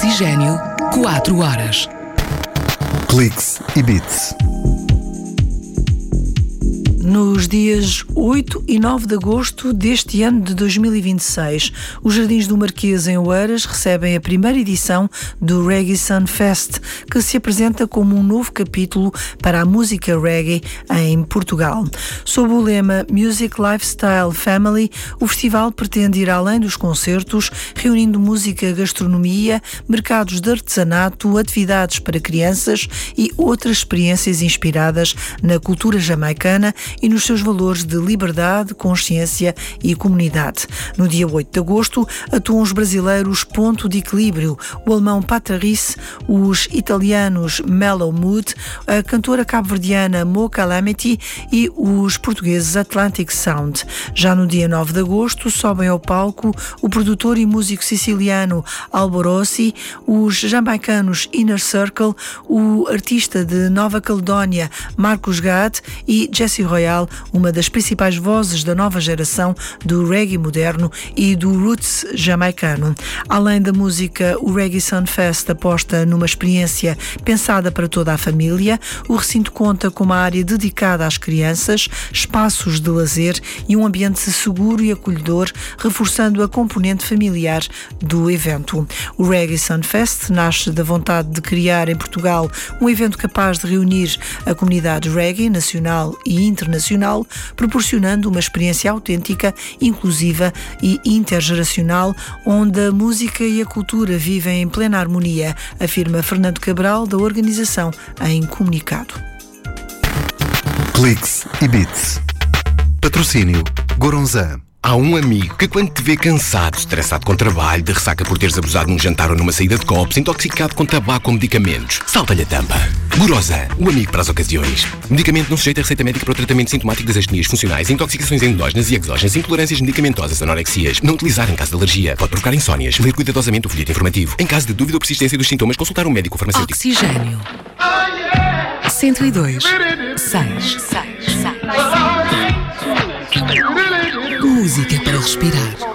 Oxigênio, 4 horas. Cliques e Beats. Nos dias 8 e 9 de agosto deste ano de 2026, os Jardins do Marquês em Oeiras recebem a primeira edição do Reggae Sunfest, que se apresenta como um novo capítulo para a música reggae em Portugal. Sob o lema Music Lifestyle Family, o festival pretende ir além dos concertos, reunindo música, gastronomia, mercados de artesanato, atividades para crianças e outras experiências inspiradas na cultura jamaicana e nos seus valores de liberdade, consciência e comunidade. No dia 8 de agosto atuam os brasileiros Ponto de Equilíbrio, o alemão Patrice, os italianos Mellow Mood, a cantora cabo-verdiana Mo Calamity e os portugueses Atlantic Sound. Já no dia 9 de agosto sobem ao palco o produtor e músico siciliano Alborossi, os jamaicanos Inner Circle, o artista de Nova Caledónia Marcos Gad e Jesse Royal, uma das principais vozes da nova geração do reggae moderno e do roots jamaicano. Além da música, o Reggae Sunfest aposta numa experiência pensada para toda a família. O recinto conta com uma área dedicada às crianças, espaços de lazer e um ambiente seguro e acolhedor, reforçando a componente familiar do evento. O Reggae Sunfest nasce da vontade de criar em Portugal um evento capaz de reunir a comunidade reggae nacional e internacional, proporcionando uma experiência autêntica, inclusiva e intergeracional, onde a música e a cultura vivem em plena harmonia, afirma Fernando Cabral, da organização, em comunicado. Cliques e Beats. Patrocínio Goronzan. Há um amigo que quando te vê cansado, estressado com trabalho, de ressaca por teres abusado num jantar ou numa saída de copos, intoxicado com tabaco ou medicamentos, salta-lhe a tampa. Gorosan, o amigo para as ocasiões. Medicamento não sujeito a receita médica para o tratamento sintomático das astenias funcionais, intoxicações endógenas e exógenas, intolerâncias medicamentosas, anorexias. Não utilizar em caso de alergia. Pode provocar insónias. Ler cuidadosamente o folheto informativo. Em caso de dúvida ou persistência dos sintomas, consultar um médico farmacêutico. Oxigênio. 102. 6. Música para respirar.